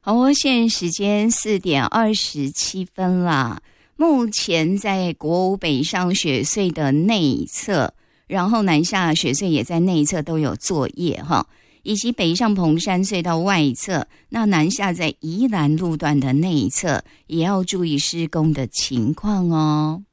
好哦，现在时间4:27啦。目前在国五北上雪隧的内侧，然后南下雪隧也在内侧都有作业哈，以及北上蓬山隧道外侧，那南下在宜兰路段的内侧也要注意施工的情况哦。